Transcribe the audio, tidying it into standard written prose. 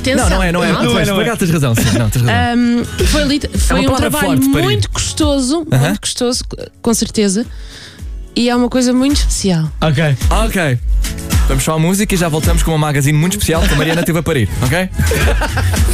pertença. Não é. Pois, por acaso tens razão, sim. Não, tens razão. Foi um palavra trabalho forte, parir. muito gostoso, com certeza. E é uma coisa muito especial. Ok. Vamos só à música e já voltamos com uma magazine muito especial que a Mariana teve a parir, ok?